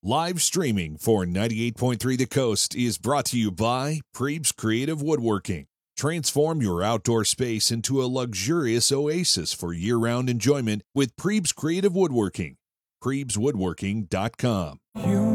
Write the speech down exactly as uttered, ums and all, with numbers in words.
Live streaming for ninety-eight point three The Coast is brought to you by Prebes Creative Woodworking. Transform your outdoor space into a luxurious oasis for year-round enjoyment with Prebes Creative Woodworking. Prebes Woodworking dot com. You